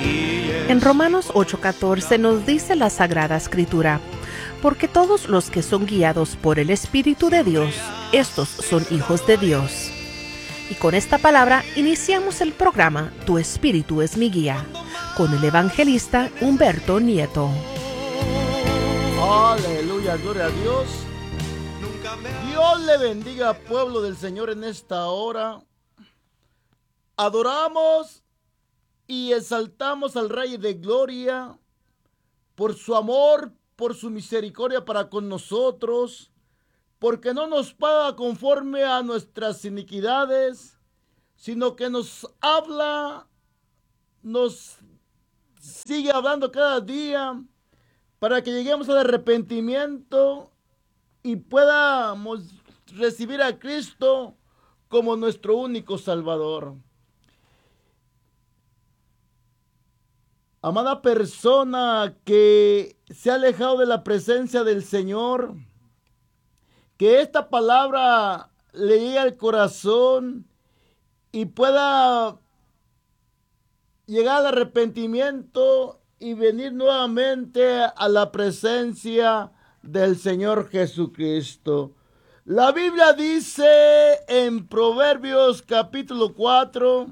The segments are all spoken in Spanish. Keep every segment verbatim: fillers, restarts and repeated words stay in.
En Romanos ocho catorce nos dice la Sagrada Escritura: porque todos los que son guiados por el Espíritu de Dios, estos son hijos de Dios. Y con esta palabra iniciamos el programa Tu Espíritu es mi guía, con el evangelista Humberto Nieto. Aleluya, gloria a Dios. Dios le bendiga, pueblo del Señor, en esta hora. Adoramos y exaltamos al Rey de Gloria por su amor, por su misericordia para con nosotros, porque no nos paga conforme a nuestras iniquidades, sino que nos habla, nos sigue hablando cada día para que lleguemos al arrepentimiento y podamos recibir a Cristo como nuestro único Salvador. Amada persona que se ha alejado de la presencia del Señor, que esta palabra le llegue al corazón y pueda llegar al arrepentimiento y venir nuevamente a la presencia del Señor Jesucristo. La Biblia dice en Proverbios capítulo cuatro,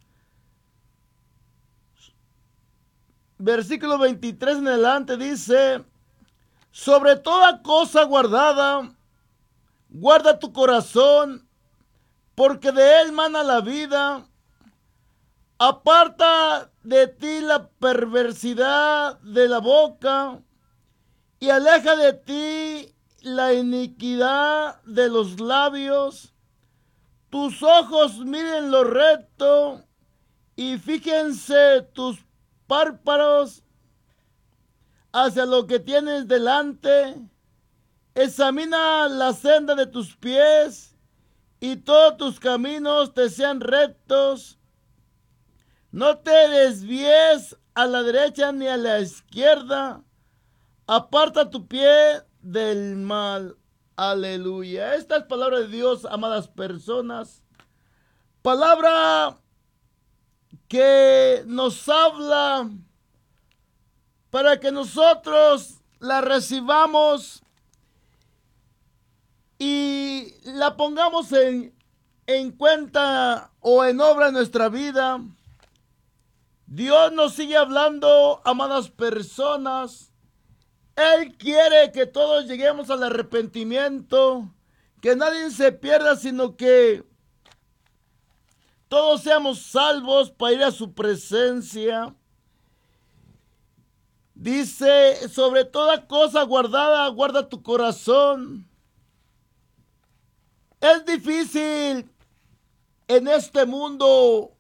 versículo veintitrés en adelante, dice: sobre toda cosa guardada, guarda tu corazón, porque de él mana la vida. Aparta de ti la perversidad de la boca, y aleja de ti la iniquidad de los labios. Tus ojos miren lo recto, y fíjense tus párpados hacia lo que tienes delante. Examina la senda de tus pies, y todos tus caminos te sean rectos. No te desvíes a la derecha ni a la izquierda. Aparta tu pie del mal. Aleluya. Esta es palabra de Dios, amadas personas. Palabra que nos habla para que nosotros la recibamos y la pongamos en, en cuenta o en obra en nuestra vida. Dios nos sigue hablando, amadas personas. Él quiere que todos lleguemos al arrepentimiento, que nadie se pierda, sino que todos seamos salvos para ir a su presencia. Dice: sobre toda cosa guardada, guarda tu corazón. Es difícil en este mundo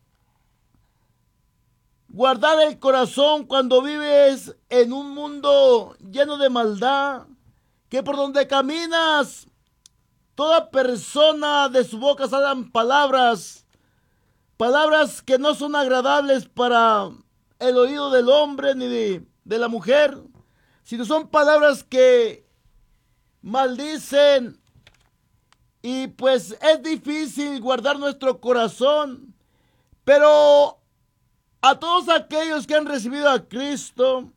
guardar el corazón cuando vives en un mundo lleno de maldad, que por donde caminas, toda persona de su boca salen palabras, palabras que no son agradables para el oído del hombre ni de, de la mujer, sino son palabras que maldicen. Y pues es difícil guardar nuestro corazón, pero a todos aquellos que han recibido a Cristo,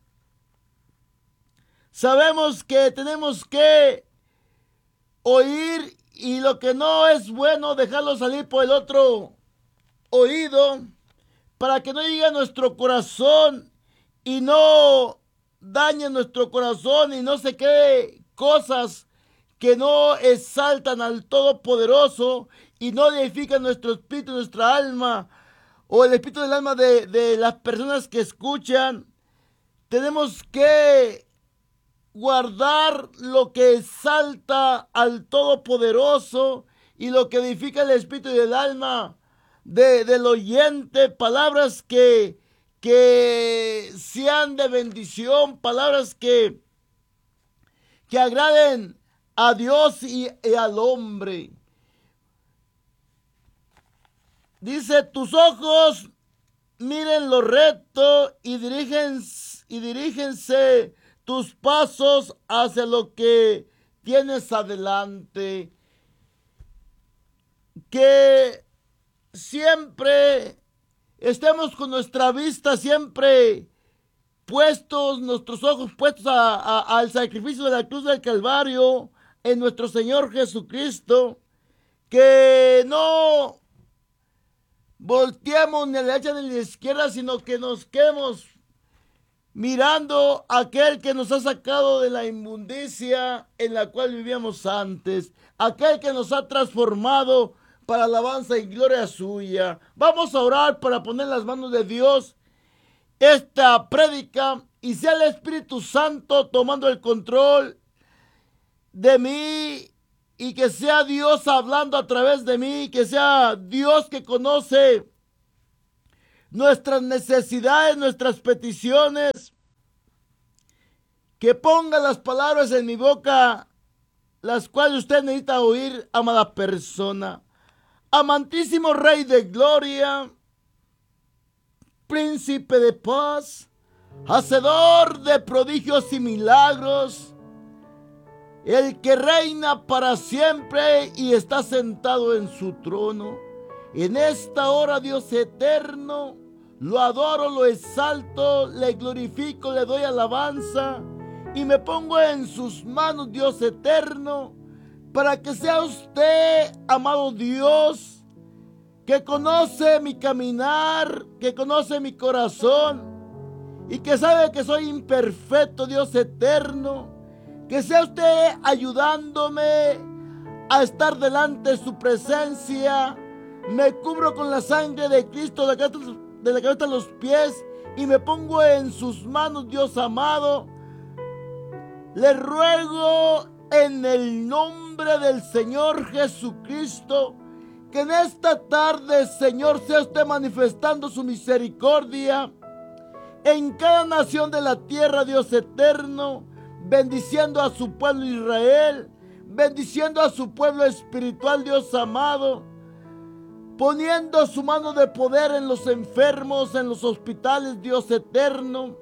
sabemos que tenemos que oír, y lo que no es bueno, dejarlo salir por el otro oído, para que no llegue a nuestro corazón y no dañe nuestro corazón y no se quede cosas que no exaltan al Todopoderoso y no edifican nuestro espíritu, nuestra alma, o el espíritu del alma de, de las personas que escuchan. Tenemos que guardar lo que exalta al Todopoderoso y lo que edifica el espíritu y el alma de, del oyente. Palabras que, que sean de bendición, palabras que, que agraden a Dios y, y al hombre. Dice: tus ojos miren lo recto y dirígense, y dirígense tus pasos hacia lo que tienes adelante. Que siempre estemos con nuestra vista siempre puestos, nuestros ojos puestos a, a, al sacrificio de la cruz del Calvario en nuestro Señor Jesucristo, que no volteemos ni a la derecha ni a la izquierda, sino que nos quedemos mirando a aquel que nos ha sacado de la inmundicia en la cual vivíamos antes, aquel que nos ha transformado para alabanza y gloria suya. Vamos a orar para poner en las manos de Dios esta prédica y sea el Espíritu Santo tomando el control de mí y que sea Dios hablando a través de mí, que sea Dios que conoce nuestras necesidades, nuestras peticiones, que ponga las palabras en mi boca, las cuales usted necesita oír, amada persona. Amantísimo Rey de Gloria, Príncipe de paz, Hacedor de prodigios y milagros, el que reina para siempre y está sentado en su trono. En esta hora, Dios eterno, lo adoro, lo exalto, le glorifico, le doy alabanza y me pongo en sus manos, Dios eterno, para que sea usted, amado Dios, que conoce mi caminar, que conoce mi corazón y que sabe que soy imperfecto, Dios eterno, que sea usted ayudándome a estar delante de su presencia. Me cubro con la sangre de Cristo de la cabeza, de la cabeza a los pies y me pongo en sus manos, Dios amado. Le ruego en el nombre del Señor Jesucristo que en esta tarde, Señor, sea usted manifestando su misericordia en cada nación de la tierra, Dios eterno, bendiciendo a su pueblo Israel, bendiciendo a su pueblo espiritual, Dios amado, poniendo su mano de poder en los enfermos, en los hospitales, Dios eterno,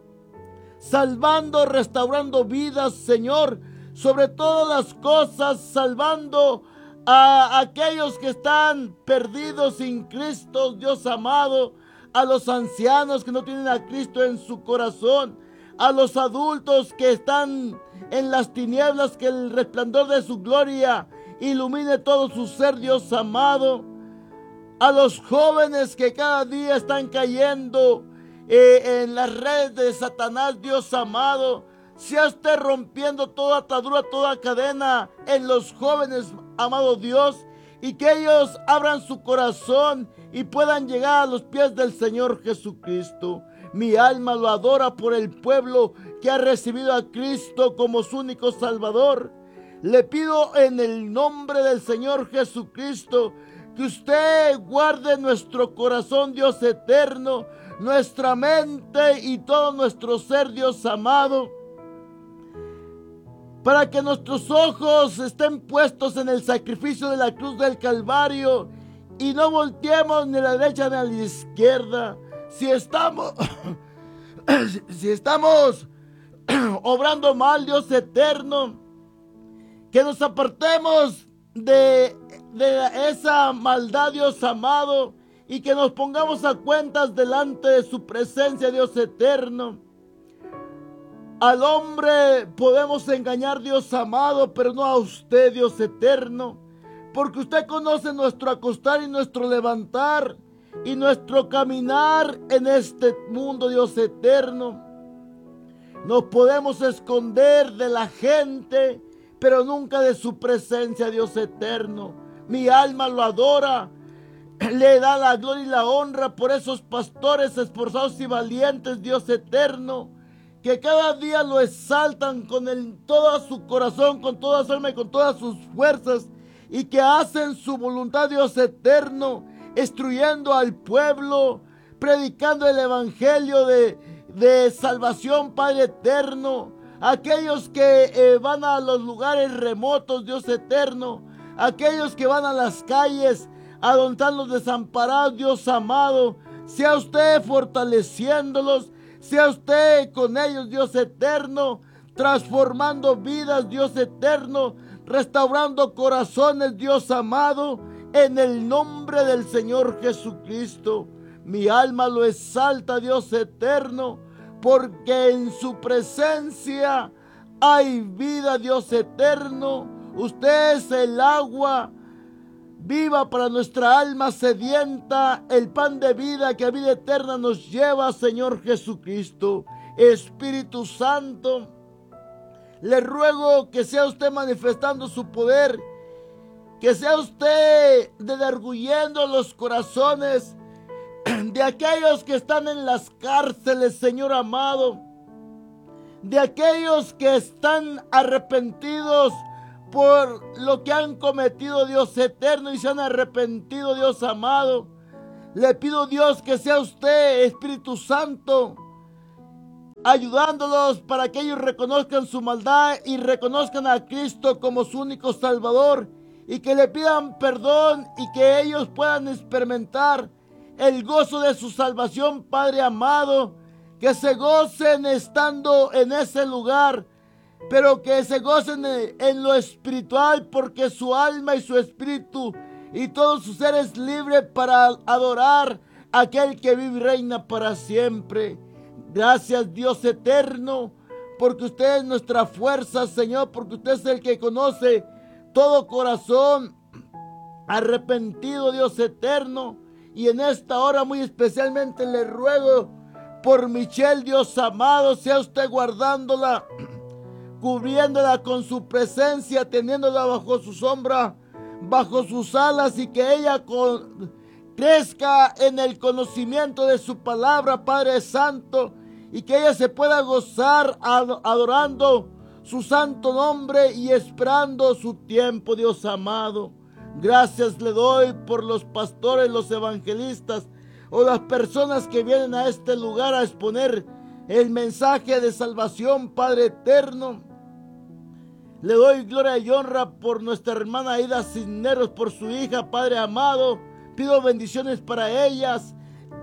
salvando, restaurando vidas, Señor, sobre todas las cosas, salvando a aquellos que están perdidos sin Cristo, Dios amado, a los ancianos que no tienen a Cristo en su corazón, a los adultos que están en las tinieblas, que el resplandor de su gloria ilumine todo su ser, Dios amado, a los jóvenes que cada día están cayendo eh, en las redes de Satanás, Dios amado, sea usted rompiendo toda atadura, toda cadena en los jóvenes, amado Dios, y que ellos abran su corazón y puedan llegar a los pies del Señor Jesucristo. Mi alma lo adora por el pueblo que ha recibido a Cristo como su único Salvador. Le pido en el nombre del Señor Jesucristo que usted guarde nuestro corazón, Dios eterno, nuestra mente y todo nuestro ser, Dios amado, para que nuestros ojos estén puestos en el sacrificio de la cruz del Calvario y no volteemos ni a la derecha ni a la izquierda. Si estamos, si estamos obrando mal, Dios eterno, que nos apartemos de, de esa maldad, Dios amado, y que nos pongamos a cuentas delante de su presencia, Dios eterno. Al hombre podemos engañar, Dios amado, pero no a usted, Dios eterno, porque usted conoce nuestro acostar y nuestro levantar y nuestro caminar en este mundo, Dios eterno. Nos podemos esconder de la gente, pero nunca de su presencia, Dios eterno. Mi alma lo adora, le da la gloria y la honra por esos pastores esforzados y valientes, Dios eterno, que cada día lo exaltan con el, todo su corazón, con toda su alma y con todas sus fuerzas, y que hacen su voluntad, Dios eterno, instruyendo al pueblo, predicando el evangelio de, de salvación, Padre eterno. Aquellos que eh, van a los lugares remotos, Dios eterno, aquellos que van a las calles a donde están los desamparados, Dios amado, sea usted fortaleciéndolos, sea usted con ellos, Dios eterno, transformando vidas, Dios eterno, restaurando corazones, Dios amado, en el nombre del Señor Jesucristo. Mi alma lo exalta, Dios eterno, porque en su presencia hay vida, Dios eterno. Usted es el agua viva para nuestra alma sedienta, el pan de vida que a vida eterna nos lleva, Señor Jesucristo. Espíritu Santo, le ruego que sea usted manifestando su poder, que sea usted desargullendo los corazones de aquellos que están en las cárceles, Señor amado, de aquellos que están arrepentidos por lo que han cometido, Dios eterno, y se han arrepentido, Dios amado. Le pido, Dios, que sea usted, Espíritu Santo, ayudándolos para que ellos reconozcan su maldad y reconozcan a Cristo como su único Salvador, y que le pidan perdón y que ellos puedan experimentar el gozo de su salvación, Padre amado. Que se gocen estando en ese lugar, pero que se gocen en lo espiritual, porque su alma y su espíritu y todo su ser es libre para adorar a aquel que vive y reina para siempre. Gracias, Dios eterno, porque usted es nuestra fuerza, Señor, porque usted es el que conoce todo corazón arrepentido, Dios eterno. Y en esta hora muy especialmente le ruego por Michelle, Dios amado, sea usted guardándola, cubriéndola con su presencia, teniéndola bajo su sombra, bajo sus alas, y que ella con, crezca en el conocimiento de su palabra, Padre Santo, y que ella se pueda gozar adorando su santo nombre y esperando su tiempo, Dios amado. Gracias le doy por los pastores, los evangelistas, o las personas que vienen a este lugar a exponer el mensaje de salvación, Padre eterno. Le doy gloria y honra por nuestra hermana Aida Cisneros, por su hija, Padre amado. Pido bendiciones para ellas.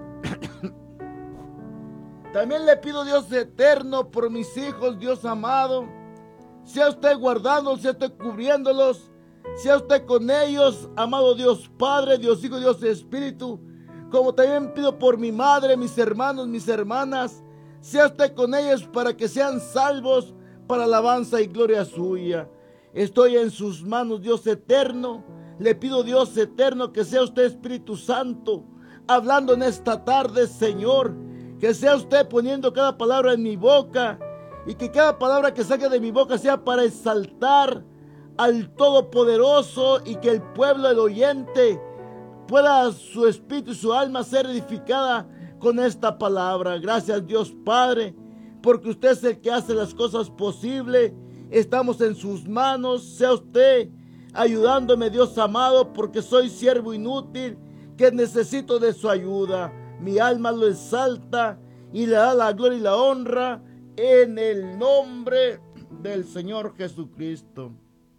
También le pido, Dios eterno, por mis hijos, Dios amado. Sea usted guardándolos, sea usted cubriéndolos, sea usted con ellos, amado Dios Padre, Dios Hijo, Dios Espíritu. Como también pido por mi madre, mis hermanos, mis hermanas, sea usted con ellos para que sean salvos para alabanza y gloria suya. Estoy en sus manos, Dios eterno. Le pido, Dios eterno, que sea usted, Espíritu Santo, hablando en esta tarde, Señor. Que sea usted poniendo cada palabra en mi boca, y que cada palabra que salga de mi boca sea para exaltar al Todopoderoso, y que el pueblo, el oyente, pueda su espíritu y su alma ser edificada con esta palabra. Gracias, Dios Padre, porque usted es el que hace las cosas posibles. Estamos en sus manos. Sea usted ayudándome, Dios amado, porque soy siervo inútil que necesito de su ayuda. Mi alma lo exalta y le da la gloria y la honra en el nombre del Señor Jesucristo.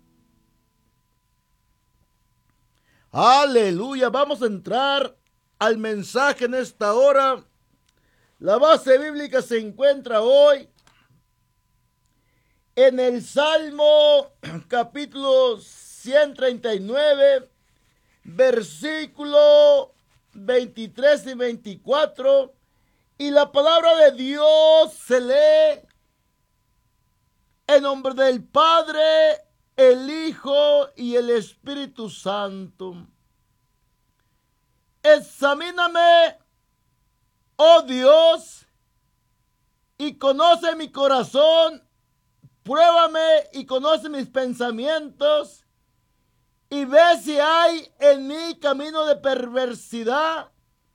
Aleluya. Vamos a entrar al mensaje en esta hora. La base bíblica se encuentra hoy en el Salmo capítulo ciento treinta y nueve, versículo veintitrés y veinticuatro. Y la palabra de Dios se lee en nombre del Padre, el Hijo y el Espíritu Santo. Examíname, oh Dios, y conoce mi corazón. Pruébame y conoce mis pensamientos, y ve si hay en mí camino de perversidad,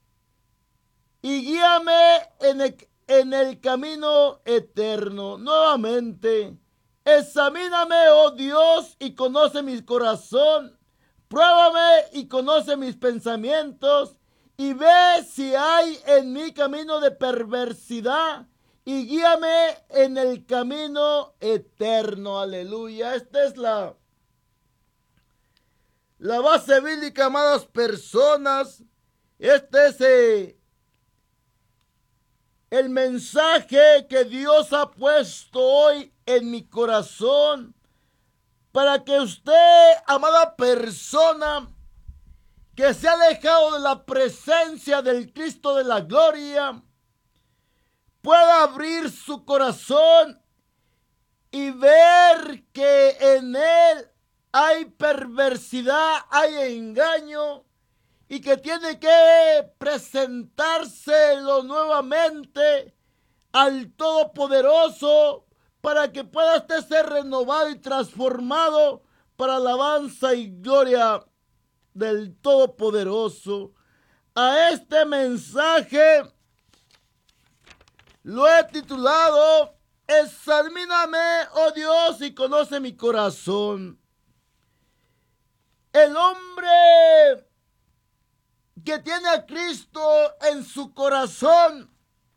y guíame en el, en el camino eterno. Nuevamente, examíname, oh Dios, y conoce mi corazón. Pruébame y conoce mis pensamientos, y ve si hay en mí camino de perversidad, y guíame en el camino eterno. Aleluya. Esta es la, la base bíblica, amadas personas. Este es eh, el mensaje que Dios ha puesto hoy en mi corazón, para que usted, amada persona, que se ha alejado de la presencia del Cristo de la gloria, pueda abrir su corazón y ver que en él hay perversidad, hay engaño, y que tiene que presentárselo nuevamente al Todopoderoso para que pueda usted ser renovado y transformado para alabanza y gloria del Todopoderoso. A este mensaje lo he titulado: Examíname, oh Dios, y conoce mi corazón. El hombre que tiene a Cristo en su corazón,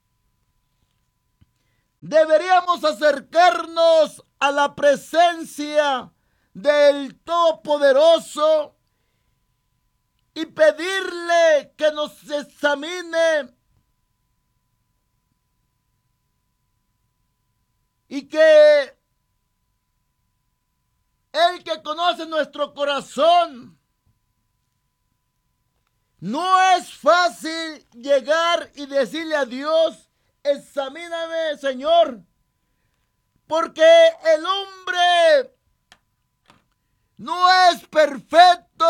deberíamos acercarnos a la presencia del Todopoderoso y pedirle que nos examine y que el que conoce nuestro corazón. No es fácil llegar y decirle a Dios: examíname, Señor, porque el hombre no es perfecto,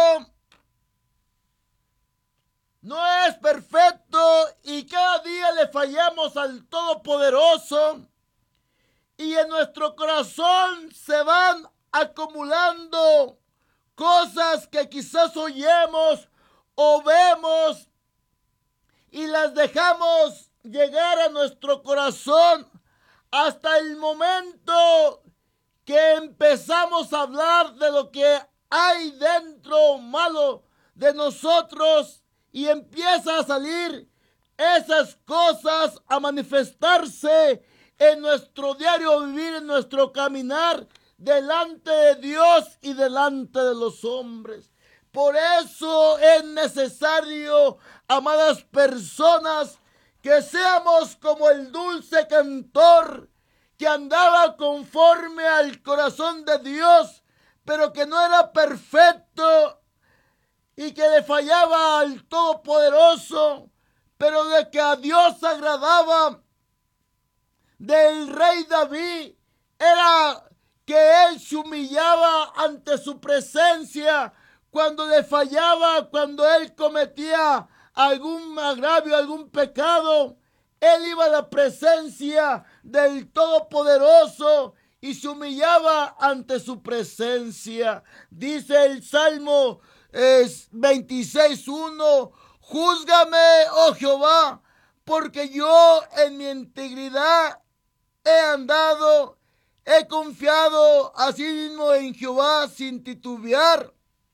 no es perfecto y cada día le fallamos al Todopoderoso, y en nuestro corazón se van acumulando cosas que quizás oyemos o vemos y las dejamos llegar a nuestro corazón hasta el momento que empezamos a hablar de lo que hay dentro malo de nosotros y empieza a salir esas cosas a manifestarse en nuestro diario vivir, en nuestro caminar delante de Dios y delante de los hombres. Por eso es necesario, amadas personas, que seamos como el dulce cantor que andaba conforme al corazón de Dios, pero que no era perfecto y que le fallaba al Todopoderoso, pero de que a Dios agradaba. Del rey David era que él se humillaba ante su presencia cuando le fallaba, cuando él cometía algún agravio, algún pecado. Él iba a la presencia del Todopoderoso y se humillaba ante su presencia. Dice el Salmo eh, veintiséis uno: júzgame, oh Jehová, porque yo en mi integridad he andado, he confiado asimismo en Jehová sin titubear.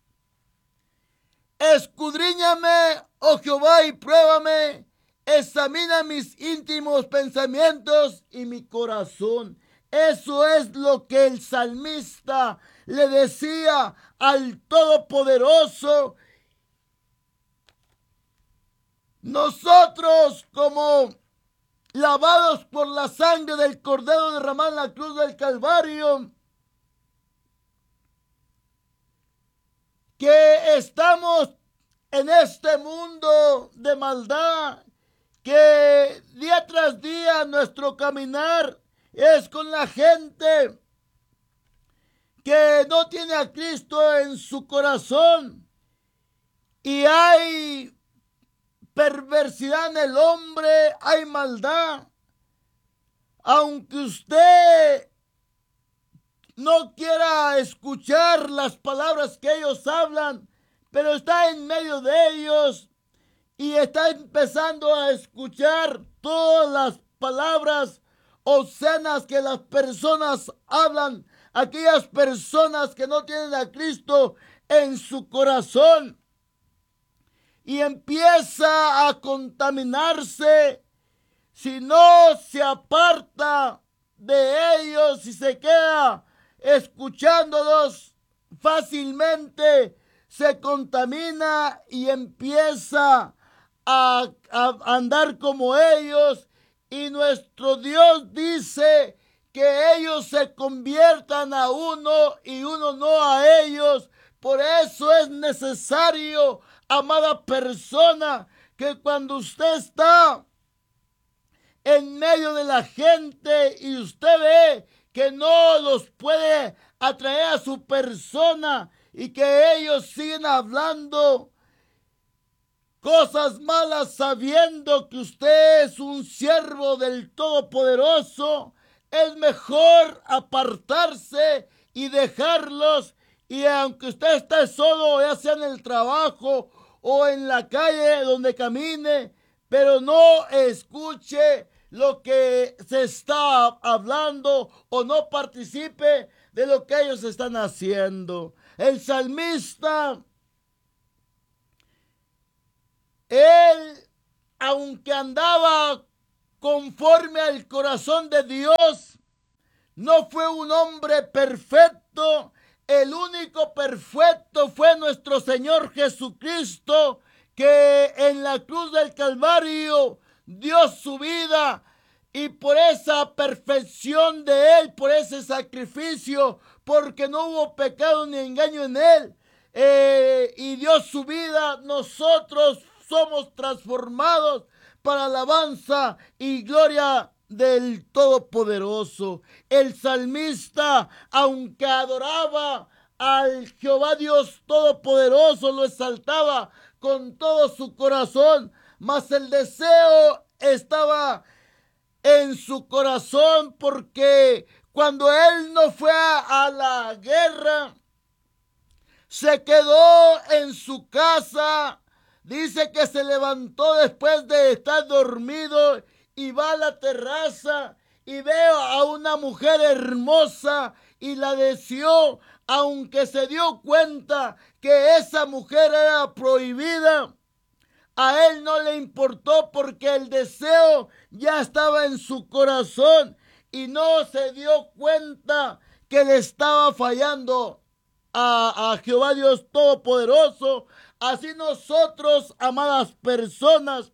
Escudriñame, oh Jehová, y pruébame, examina mis íntimos pensamientos y mi corazón. Eso es lo que el salmista le decía al Todopoderoso. Nosotros, como lavados por la sangre del Cordero derramada en la cruz del Calvario, que estamos en este mundo de maldad, que día tras día nuestro caminar es con la gente que no tiene a Cristo en su corazón, y hay perversidad en el hombre, hay maldad. Aunque usted no quiera escuchar las palabras que ellos hablan, pero está en medio de ellos y está empezando a escuchar todas las palabras obscenas que las personas hablan, aquellas personas que no tienen a Cristo en su corazón, y empieza a contaminarse. Si no se aparta de ellos y se queda escuchándolos, fácilmente se contamina y empieza a, a andar como ellos. Y nuestro Dios dice que ellos se conviertan a uno y uno no a ellos. Por eso es necesario, amada persona, que cuando usted está en medio de la gente y usted ve que no los puede atraer a su persona y que ellos siguen hablando cosas malas sabiendo que usted es un siervo del Todopoderoso, es mejor apartarse y dejarlos. Y aunque usted esté solo, ya sea en el trabajo o en la calle donde camine, pero no escuche lo que se está hablando o no participe de lo que ellos están haciendo. El salmista, él, aunque andaba conforme al corazón de Dios, no fue un hombre perfecto. El único perfecto fue nuestro Señor Jesucristo, que en la cruz del Calvario dio su vida, y por esa perfección de Él, por ese sacrificio, porque no hubo pecado ni engaño en Él, eh, y dio su vida, nosotros somos transformados para alabanza y gloria del Todopoderoso. El salmista, aunque adoraba al Jehová Dios Todopoderoso, lo exaltaba con todo su corazón, mas el deseo estaba en su corazón, porque cuando él no fue a, a la guerra, se quedó en su casa. Dice que se levantó después de estar dormido y va a la terraza y veo a una mujer hermosa y la deseó, aunque se dio cuenta que esa mujer era prohibida. A él no le importó, porque el deseo ya estaba en su corazón y no se dio cuenta que le estaba fallando a, a Jehová Dios Todopoderoso. Así nosotros, amadas personas,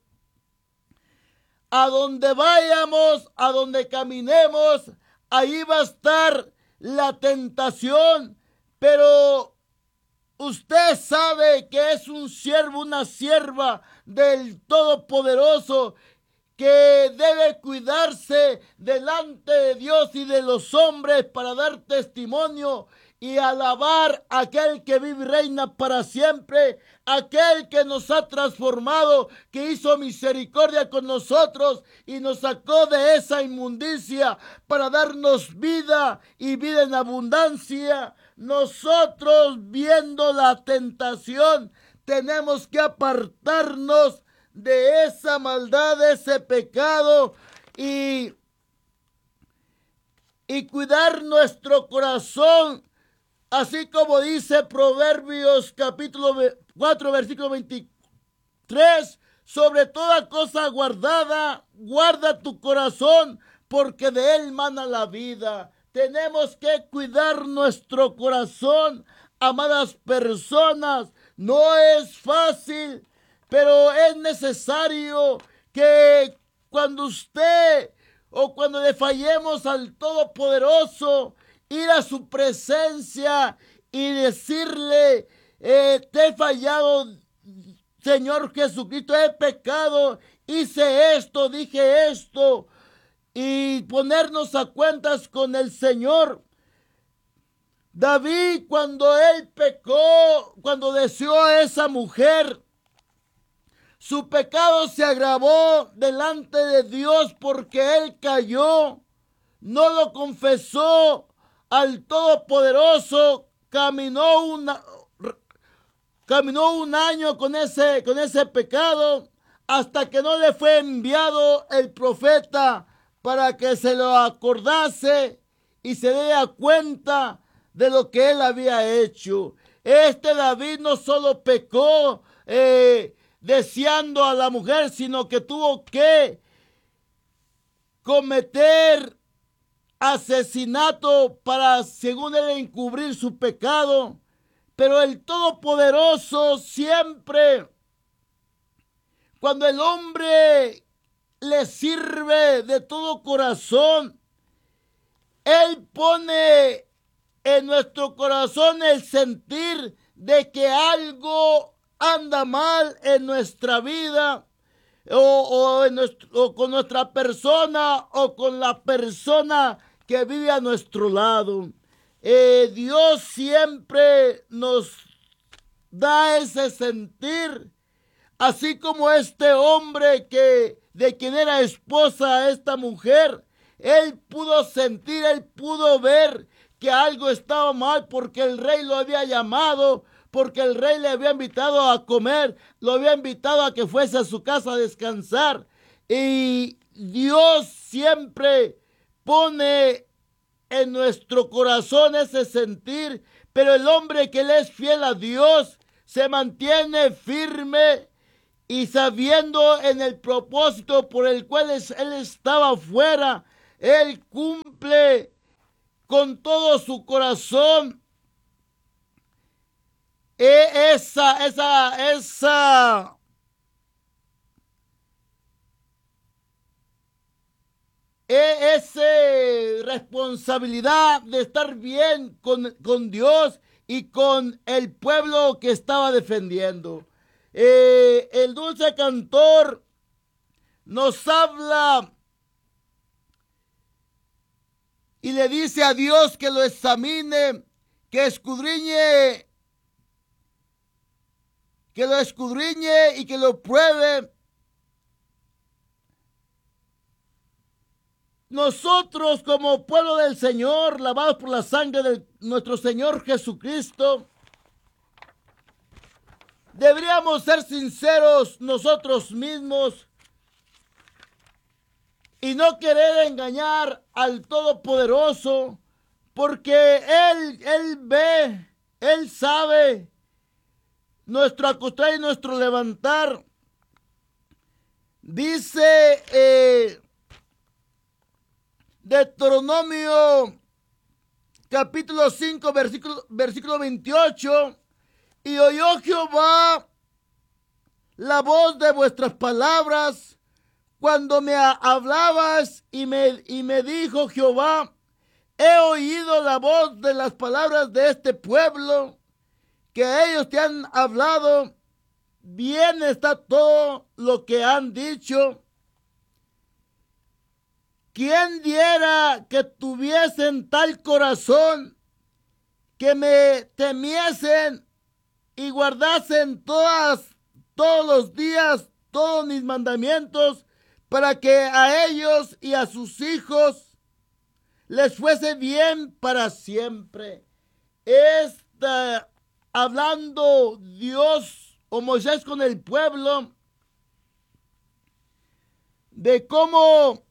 a donde vayamos, a donde caminemos, ahí va a estar la tentación, pero usted sabe que es un siervo, una sierva del Todopoderoso, que debe cuidarse delante de Dios y de los hombres para dar testimonio y alabar a aquel que vive y reina para siempre, aquel que nos ha transformado, que hizo misericordia con nosotros y nos sacó de esa inmundicia para darnos vida y vida en abundancia. Nosotros, viendo la tentación, tenemos que apartarnos de esa maldad, de ese pecado, y, y cuidar nuestro corazón. Así como dice Proverbios capítulo cuatro, versículo veintitrés, sobre toda cosa guardada, guarda tu corazón, porque de él mana la vida. Tenemos que cuidar nuestro corazón, amadas personas. No es fácil, pero es necesario que cuando usted o cuando le fallemos al Todopoderoso, ir a su presencia y decirle, eh, te he fallado, Señor Jesucristo, he pecado, hice esto, dije esto, y ponernos a cuentas con el Señor. David, cuando él pecó, cuando deseó a esa mujer, su pecado se agravó delante de Dios, porque él cayó, no lo confesó al Todopoderoso, caminó una, caminó un año con ese, con ese pecado, hasta que no le fue enviado el profeta para que se lo acordase y se diera cuenta de lo que él había hecho. Este David no solo pecó eh, deseando a la mujer, sino que tuvo que cometer asesinato para, según él, encubrir su pecado. Pero el Todopoderoso siempre, cuando el hombre le sirve de todo corazón, él pone en nuestro corazón el sentir de que algo anda mal en nuestra vida, o, o, en nuestro, o con nuestra persona, o con la persona que vive a nuestro lado. Eh, Dios siempre nos da ese sentir, así como este hombre que de quien era esposa esta mujer, él pudo sentir, él pudo ver que algo estaba mal porque el rey lo había llamado, porque el rey le había invitado a comer, lo había invitado a que fuese a su casa a descansar. Y Dios siempre pone en nuestro corazón ese sentir, pero el hombre que le es fiel a Dios se mantiene firme y sabiendo en el propósito por el cual él estaba fuera, él cumple con todo su corazón esa, esa, esa esa responsabilidad de estar bien con, con Dios y con el pueblo que estaba defendiendo. Eh, el dulce cantor nos habla y le dice a Dios que lo examine, que escudriñe, que lo escudriñe y que lo pruebe. Nosotros como pueblo del Señor, lavados por la sangre de nuestro Señor Jesucristo, deberíamos ser sinceros nosotros mismos y no querer engañar al Todopoderoso, porque Él, Él ve, Él sabe nuestro acostar y nuestro levantar. Dice eh, Deuteronomio capítulo cinco, versículo, versículo veintiocho, y oyó Jehová la voz de vuestras palabras cuando me hablabas, y me, y me dijo Jehová, he oído la voz de las palabras de este pueblo, que ellos te han hablado, bien está todo lo que han dicho. ¿Quién diera que tuviesen tal corazón, que me temiesen y guardasen todas, todos los días, todos mis mandamientos, para que a ellos y a sus hijos les fuese bien para siempre? Está hablando Dios o Moisés con el pueblo de cómo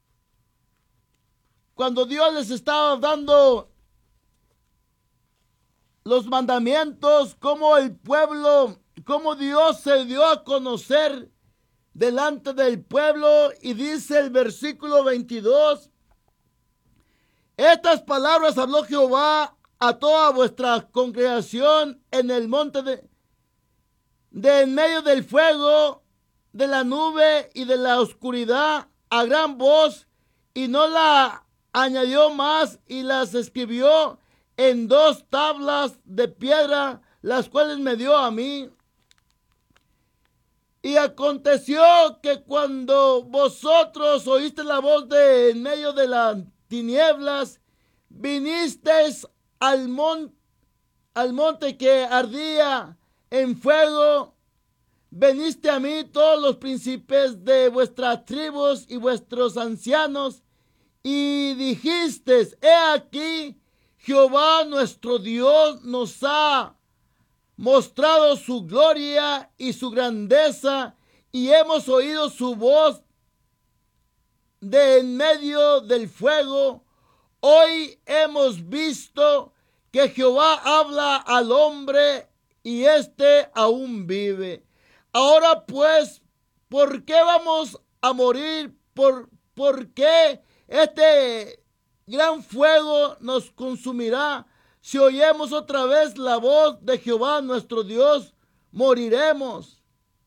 cuando Dios les estaba dando los mandamientos, cómo el pueblo, cómo Dios se dio a conocer delante del pueblo. Y dice el versículo veintidós, estas palabras habló Jehová a toda vuestra congregación en el monte de, de en medio del fuego, de la nube y de la oscuridad, a gran voz, y no la añadió más, y las escribió en dos tablas de piedra, las cuales me dio a mí. Y aconteció que cuando vosotros oíste la voz de en medio de las tinieblas, vinisteis al, mon, al monte que ardía en fuego, veniste a mí todos los príncipes de vuestras tribus y vuestros ancianos, y dijisteis, he aquí, Jehová nuestro Dios nos ha mostrado su gloria y su grandeza, y hemos oído su voz de en medio del fuego. Hoy hemos visto que Jehová habla al hombre, y éste aún vive. Ahora pues, ¿por qué vamos a morir? ¿Por, por qué este gran fuego nos consumirá? Si oyemos otra vez la voz de Jehová nuestro Dios, moriremos.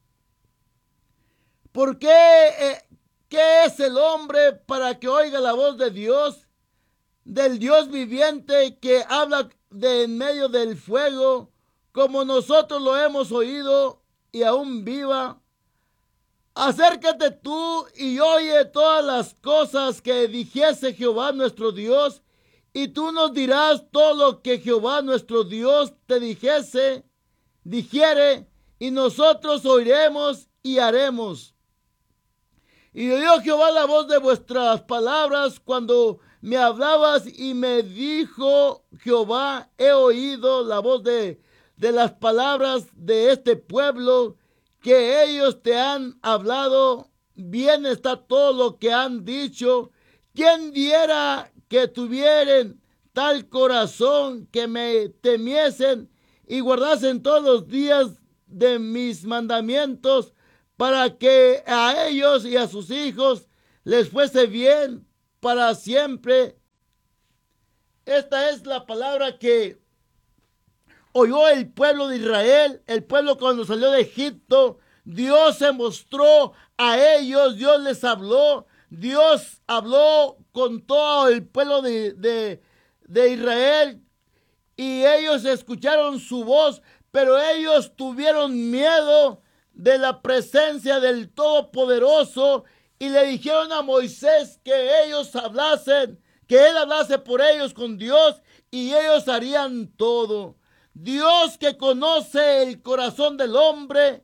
¿Por qué? Eh, ¿Qué es el hombre para que oiga la voz de Dios? Del Dios viviente que habla de en medio del fuego. como nosotros lo hemos oído y aún viva. Acércate tú y oye todas las cosas que dijese Jehová nuestro Dios, y tú nos dirás todo lo que Jehová nuestro Dios te dijese, dijere, y nosotros oiremos y haremos. Y oyó Jehová la voz de vuestras palabras cuando me hablabas, y me dijo Jehová, he oído la voz de, de las palabras de este pueblo, que ellos te han hablado. Bien está todo lo que han dicho. ¿Quién diera que tuvieren tal corazón, que me temiesen y guardasen todos los días de mis mandamientos, para que a ellos y a sus hijos les fuese bien para siempre? Esta es la palabra que oyó el pueblo de Israel, el pueblo cuando salió de Egipto. Dios se mostró a ellos, Dios les habló, Dios habló con todo el pueblo de, de, de Israel, y ellos escucharon su voz, pero ellos tuvieron miedo de la presencia del Todopoderoso, y le dijeron a Moisés que ellos hablasen, que él hablase por ellos con Dios, y ellos harían todo. Dios, que conoce el corazón del hombre,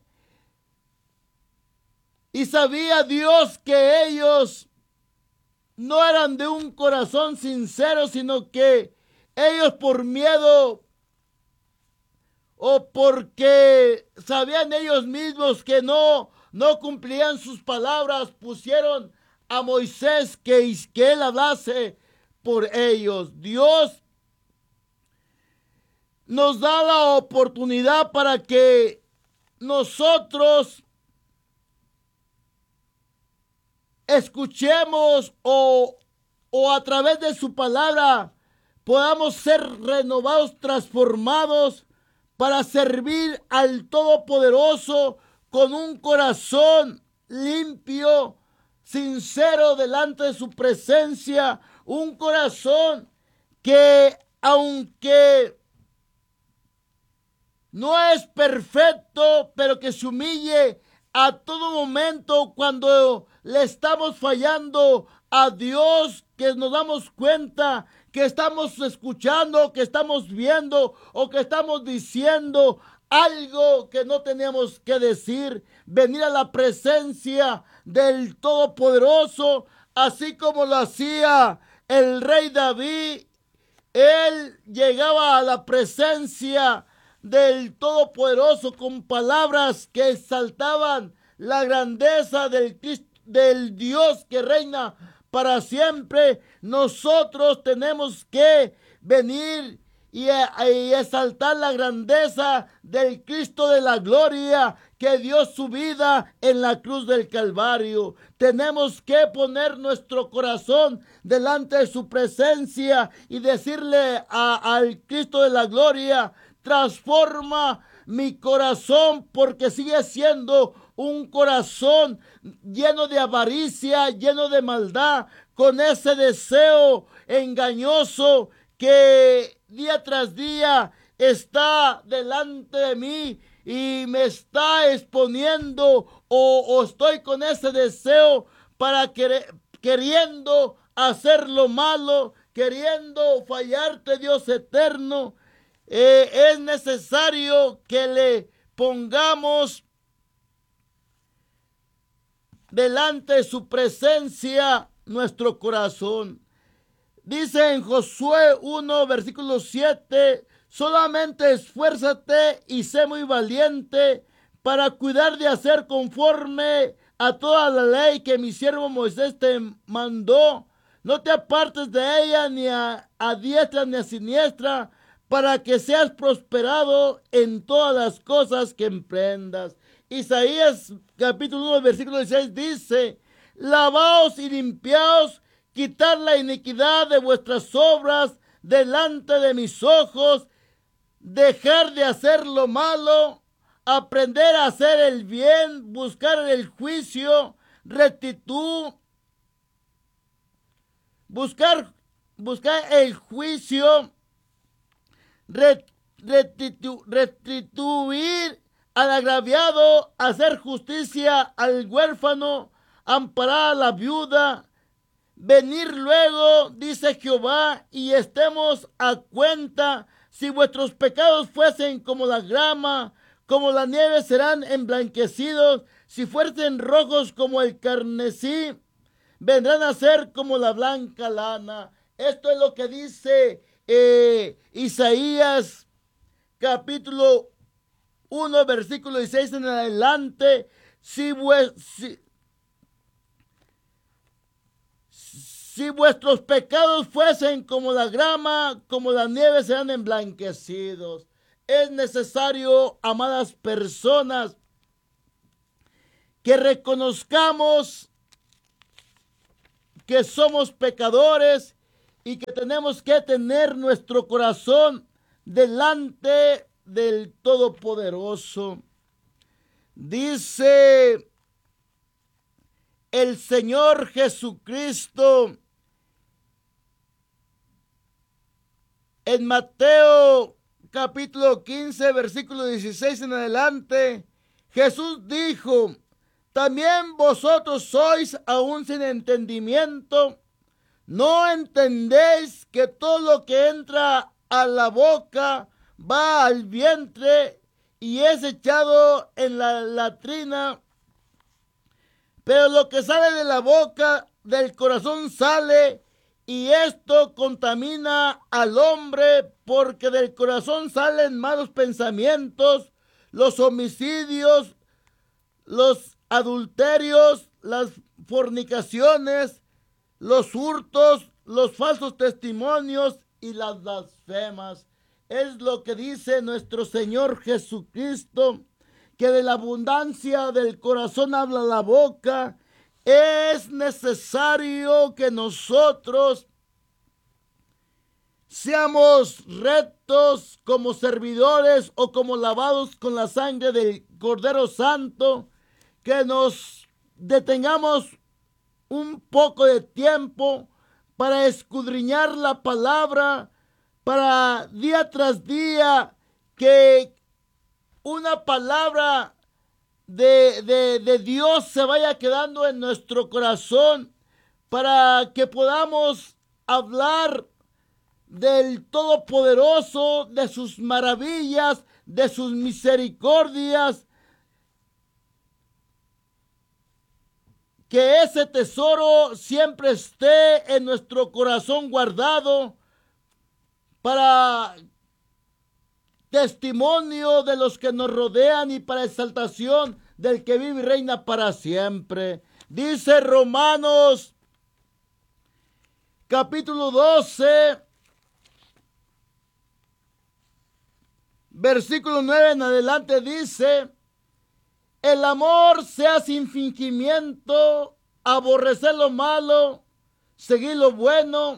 y sabía Dios que ellos no eran de un corazón sincero, sino que ellos por miedo o porque sabían ellos mismos que no, no cumplían sus palabras, pusieron a Moisés que, que él hablase por ellos. Dios nos da la oportunidad para que nosotros escuchemos o, o a través de su palabra podamos ser renovados, transformados para servir al Todopoderoso con un corazón limpio, sincero delante de su presencia, un corazón que aunque no es perfecto, pero que se humille a todo momento cuando le estamos fallando a Dios, que nos damos cuenta que estamos escuchando, que estamos viendo o que estamos diciendo algo que no teníamos que decir. Venir a la presencia del Todopoderoso, así como lo hacía el rey David. Él llegaba a la presencia del Todopoderoso con palabras que exaltaban la grandeza del, del Dios que reina para siempre. Nosotros tenemos que venir y, y exaltar la grandeza del Cristo de la gloria, que dio su vida en la cruz del Calvario. Tenemos que poner nuestro corazón delante de su presencia y decirle a, al Cristo de la gloria: transforma mi corazón, porque sigue siendo un corazón lleno de avaricia, lleno de maldad, con ese deseo engañoso que día tras día está delante de mí y me está exponiendo, o, o estoy con ese deseo para querer, queriendo hacer lo malo, queriendo fallarte, Dios eterno. Eh, es necesario que le pongamos delante de su presencia nuestro corazón. Dice en Josué uno, versículo siete: solamente esfuérzate y sé muy valiente para cuidar de hacer conforme a toda la ley que mi siervo Moisés te mandó. No te apartes de ella ni a, a diestra ni a siniestra, para que seas prosperado en todas las cosas que emprendas. Isaías capítulo uno, versículo dieciséis dice: lavaos y limpiaos, quitar la iniquidad de vuestras obras delante de mis ojos, dejar de hacer lo malo, aprender a hacer el bien, buscar el juicio, rectitud, buscar, buscar el juicio, restitu, restituir al agraviado, hacer justicia al huérfano, amparar a la viuda, venir luego, dice Jehová, y estemos a cuenta. Si vuestros pecados fuesen como la grama, como la nieve serán emblanquecidos. Si fuesen rojos como el carmesí, vendrán a ser como la blanca lana. Esto es lo que dice eh, Isaías capítulo uno, versículo dieciséis en adelante. Si, si, si vuestros pecados fuesen como la grama, como la nieve serán emblanquecidos. Es necesario, amadas personas, que reconozcamos que somos pecadores y que tenemos que tener nuestro corazón delante del Todopoderoso. Dice el Señor Jesucristo en Mateo capítulo quince, versículo dieciséis en adelante. Jesús dijo: también vosotros sois aún sin entendimiento. ¿No entendéis que todo lo que entra a la boca va al vientre y es echado en la latrina? Pero lo que sale de la boca, del corazón sale, y esto contamina al hombre, porque del corazón salen malos pensamientos, los homicidios, los adulterios, las fornicaciones, los hurtos, los falsos testimonios y las blasfemas. Es lo que dice nuestro Señor Jesucristo, que de la abundancia del corazón habla la boca. Es necesario que nosotros seamos rectos como servidores o como lavados con la sangre del Cordero Santo, que nos detengamos un poco de tiempo para escudriñar la palabra, para día tras día que una palabra de, de, de Dios se vaya quedando en nuestro corazón, para que podamos hablar del Todopoderoso, de sus maravillas, de sus misericordias. Que ese tesoro siempre esté en nuestro corazón guardado para testimonio de los que nos rodean y para exaltación del que vive y reina para siempre. Dice Romanos capítulo doce, versículo nueve en adelante, dice: el amor sea sin fingimiento, aborrecer lo malo, seguir lo bueno.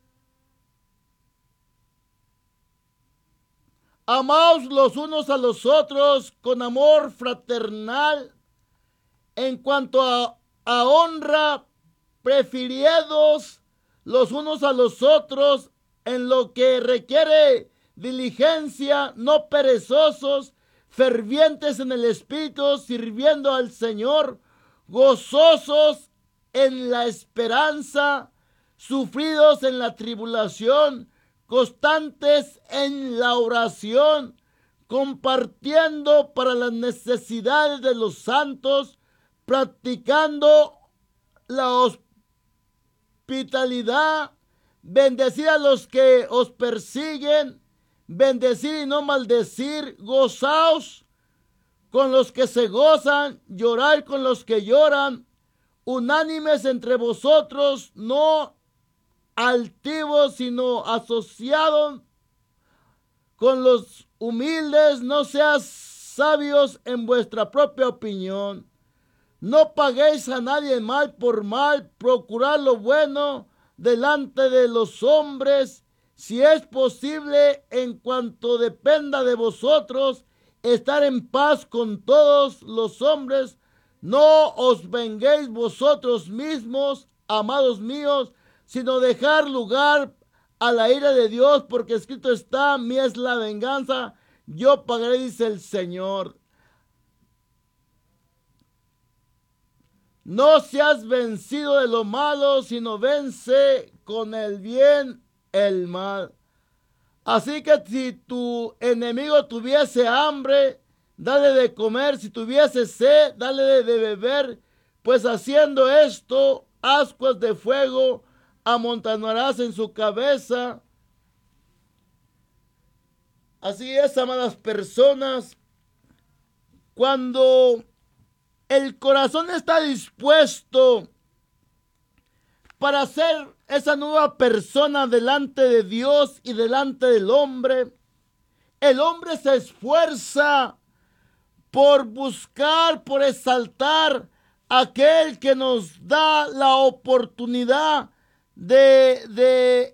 Amaos los unos a los otros con amor fraternal. En cuanto a, a honra, prefiridos los unos a los otros en lo que requiere diligencia, no perezosos, fervientes en el espíritu, sirviendo al Señor, gozosos en la esperanza, sufridos en la tribulación, constantes en la oración, compartiendo para las necesidades de los santos, practicando la hospitalidad, bendecid a los que os persiguen, bendecir y no maldecir, gozaos con los que se gozan, llorar con los que lloran, unánimes entre vosotros, no altivos, sino asociados con los humildes. No seas sabios en vuestra propia opinión. No paguéis a nadie mal por mal, procurad lo bueno delante de los hombres. Si es posible, en cuanto dependa de vosotros, estar en paz con todos los hombres. No os venguéis vosotros mismos, amados míos, sino dejar lugar a la ira de Dios, porque escrito está, mía es la venganza, yo pagaré, dice el Señor. No seas vencido de lo malo, sino vence con el bien el mal. Así que si tu enemigo tuviese hambre, dale de comer; si tuviese sed, dale de beber, pues haciendo esto, ascuas de fuego amontonarás en su cabeza. Así es, amadas personas, cuando el corazón está dispuesto para ser esa nueva persona delante de Dios y delante del hombre, el hombre se esfuerza por buscar, por exaltar a aquel que nos da la oportunidad de, de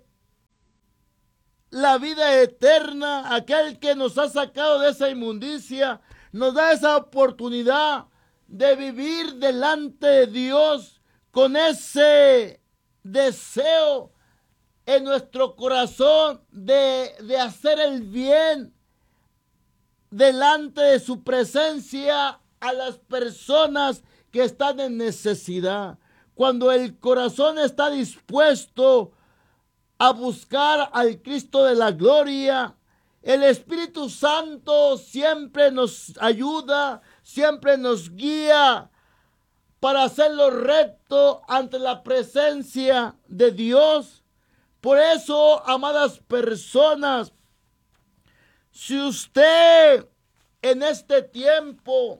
la vida eterna, aquel que nos ha sacado de esa inmundicia, nos da esa oportunidad de vivir delante de Dios con ese deseo en nuestro corazón de, de hacer el bien delante de su presencia a las personas que están en necesidad. Cuando el corazón está dispuesto a buscar al Cristo de la gloria, el Espíritu Santo siempre nos ayuda, siempre nos guía para hacer lo recto ante la presencia de Dios. Por eso, amadas personas, si usted en este tiempo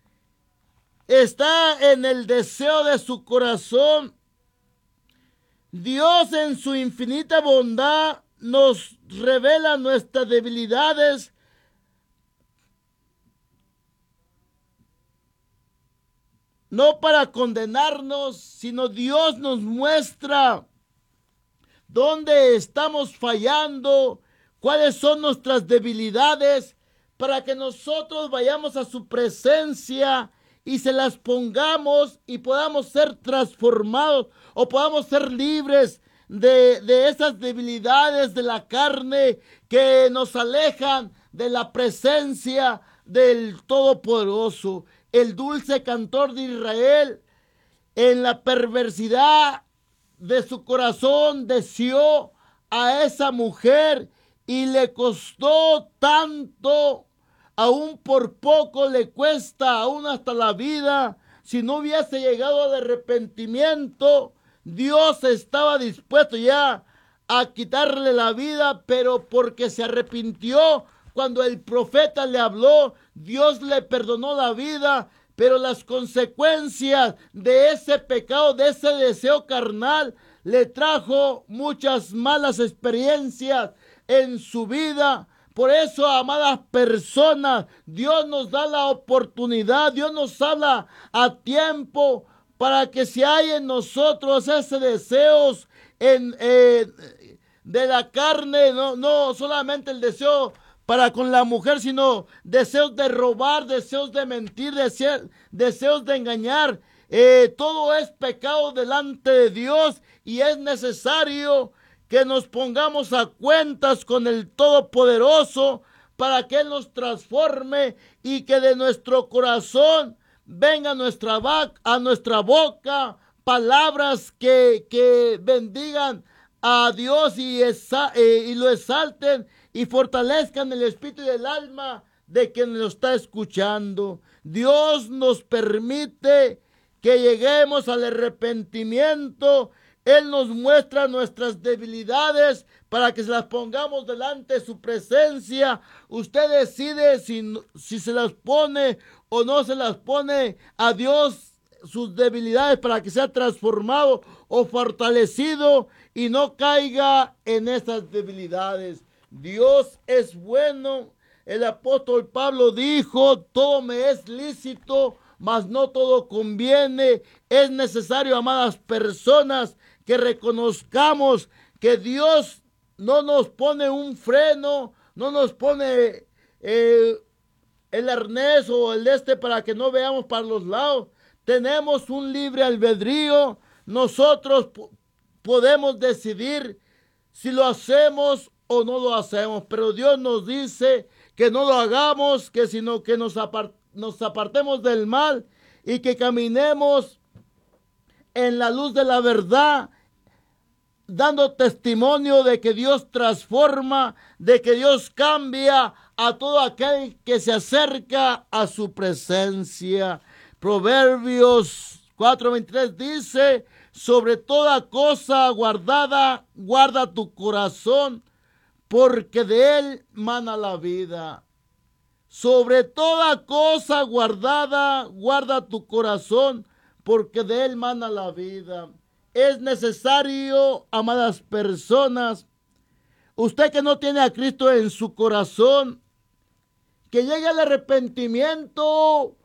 está en el deseo de su corazón, Dios en su infinita bondad nos revela nuestras debilidades no para condenarnos, sino Dios nos muestra dónde estamos fallando, cuáles son nuestras debilidades, para que nosotros vayamos a su presencia y se las pongamos y podamos ser transformados o podamos ser libres de, de esas debilidades de la carne que nos alejan de la presencia del Todopoderoso. El dulce cantor de Israel, en la perversidad de su corazón, deseó a esa mujer y le costó tanto, aún por poco le cuesta, aún hasta la vida. Si no hubiese llegado al arrepentimiento, Dios estaba dispuesto ya a quitarle la vida, pero porque se arrepintió cuando el profeta le habló, Dios le perdonó la vida. Pero las consecuencias de ese pecado, de ese deseo carnal, le trajo muchas malas experiencias en su vida. Por eso, amadas personas, Dios nos da la oportunidad, Dios nos habla a tiempo para que si hay en nosotros ese deseos en, eh, de la carne, no, no solamente el deseo para con la mujer, sino deseos de robar, deseos de mentir, deseos, deseos de engañar. Eh, todo es pecado delante de Dios y es necesario que nos pongamos a cuentas con el Todopoderoso para que Él nos transforme y que de nuestro corazón venga a nuestra, a nuestra boca palabras que, que bendigan a Dios y, esa, eh, y lo exalten y fortalezcan el espíritu y el alma de quien lo está escuchando. Dios nos permite que lleguemos al arrepentimiento. Él nos muestra nuestras debilidades para que se las pongamos delante de su presencia. Usted decide si, si se las pone o no se las pone a Dios sus debilidades para que sea transformado o fortalecido y no caiga en esas debilidades. Dios es bueno. El apóstol Pablo dijo, todo me es lícito, mas no todo conviene. Es necesario, amadas personas, que reconozcamos que Dios no nos pone un freno, no nos pone eh, el arnés o el este para que no veamos para los lados. Tenemos un libre albedrío. Nosotros podemos decidir si lo hacemos o no lo hacemos, pero Dios nos dice que no lo hagamos, que sino que nos, apart nos apartemos del mal y que caminemos en la luz de la verdad, dando testimonio de que Dios transforma, de que Dios cambia a todo aquel que se acerca a su presencia. Proverbios cuatro veintitrés dice: sobre toda cosa guardada, guarda tu corazón, porque de él mana la vida. Sobre toda cosa guardada, guarda tu corazón, porque de él mana la vida. Es necesario, amadas personas, usted que no tiene a Cristo en su corazón, que llegue al arrepentimiento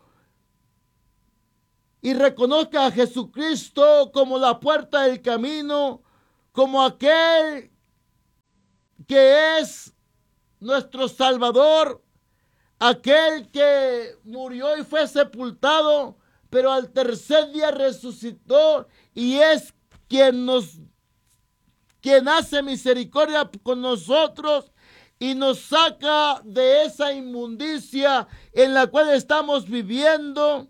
y reconozca a Jesucristo como la puerta del camino, como aquel que es nuestro Salvador, aquel que murió y fue sepultado, pero al tercer día resucitó y es quien nos, quien hace misericordia con nosotros y nos saca de esa inmundicia en la cual estamos viviendo.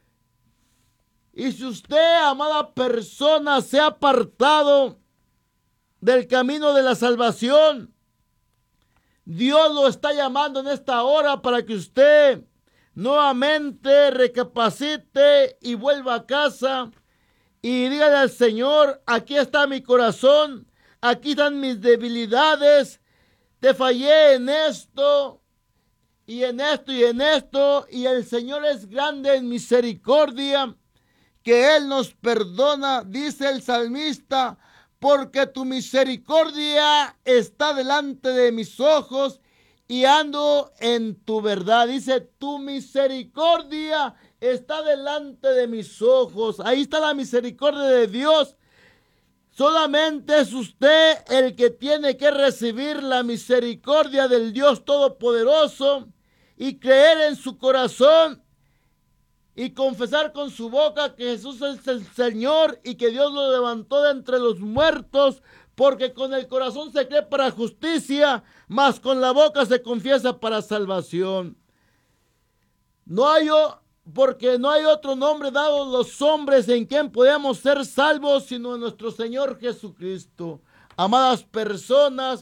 Y si usted, amada persona, se ha apartado del camino de la salvación, Dios lo está llamando en esta hora para que usted nuevamente recapacite y vuelva a casa y dígale al Señor: aquí está mi corazón, aquí están mis debilidades, te fallé en esto y en esto y en esto, y el Señor es grande en misericordia, que Él nos perdona, dice el salmista: porque tu misericordia está delante de mis ojos y ando en tu verdad. Dice: tu misericordia está delante de mis ojos. Ahí está la misericordia de Dios. Solamente es usted el que tiene que recibir la misericordia del Dios Todopoderoso y creer en su corazón y confesar con su boca que Jesús es el Señor y que Dios lo levantó de entre los muertos, porque con el corazón se cree para justicia, mas con la boca se confiesa para salvación. No hay, porque no hay otro nombre dado a los hombres en quien podamos ser salvos, sino en nuestro Señor Jesucristo. Amadas personas,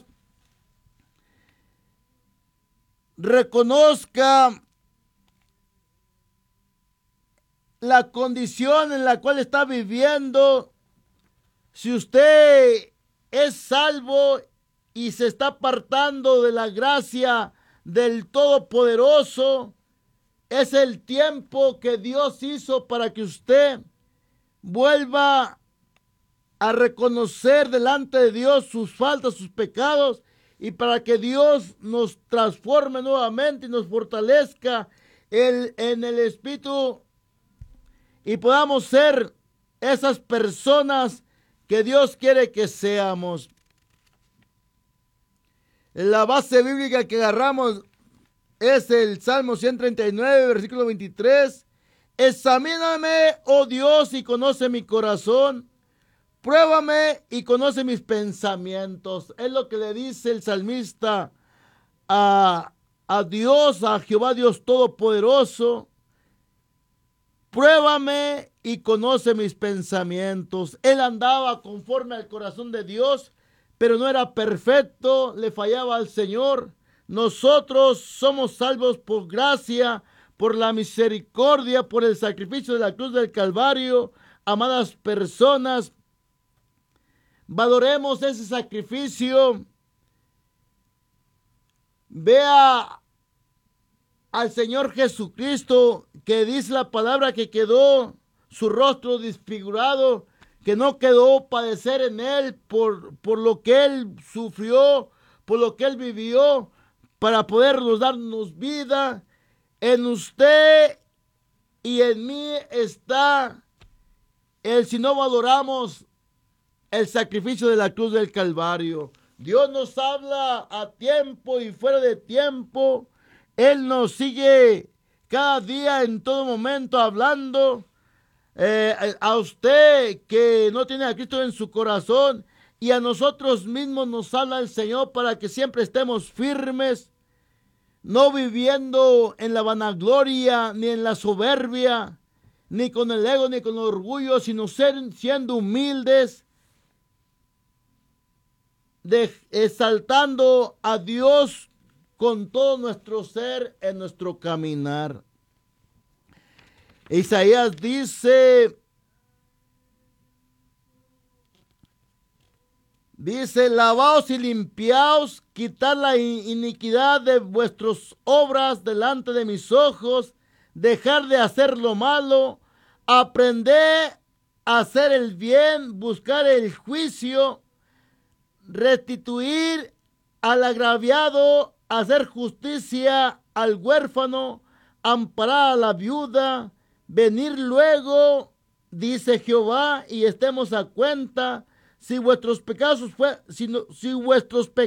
reconozca la condición en la cual está viviendo. Si usted es salvo y se está apartando de la gracia del Todopoderoso, es el tiempo que Dios hizo para que usted vuelva a reconocer delante de Dios sus faltas, sus pecados, y para que Dios nos transforme nuevamente y nos fortalezca el, en el Espíritu y podamos ser esas personas que Dios quiere que seamos. La base bíblica que agarramos es el Salmo ciento treinta y nueve, versículo veintitrés. Examíname, oh Dios, y conoce mi corazón. Pruébame y conoce mis pensamientos. Es lo que le dice el salmista a, a Dios, a Jehová Dios Todopoderoso. Pruébame y conoce mis pensamientos. Él andaba conforme al corazón de Dios, pero no era perfecto, le fallaba al Señor. Nosotros somos salvos por gracia, por la misericordia, por el sacrificio de la cruz del Calvario. Amadas personas, valoremos ese sacrificio. Vea al Señor Jesucristo, que dice la palabra que quedó su rostro desfigurado, que no quedó padecer en él por, por lo que él sufrió, por lo que él vivió, para podernos darnos vida. En usted y en mí está el, si no valoramos el sacrificio de la cruz del Calvario. Dios nos habla a tiempo y fuera de tiempo. Él nos sigue cada día, en todo momento, hablando. Eh, a usted que no tiene a Cristo en su corazón, y a nosotros mismos nos habla el Señor para que siempre estemos firmes, no viviendo en la vanagloria, ni en la soberbia, ni con el ego, ni con el orgullo, sino ser, siendo humildes, de, exaltando a Dios con todo nuestro ser en nuestro caminar. Isaías dice, dice, lavaos y limpiaos, quitad la iniquidad de vuestras obras delante de mis ojos, dejar de hacer lo malo, aprended a hacer el bien, buscar el juicio, restituir al agraviado, hacer justicia al huérfano, amparar a la viuda, venir luego, dice Jehová, y estemos a cuenta. Si vuestros pecados fue, si, no, si vuestros pecados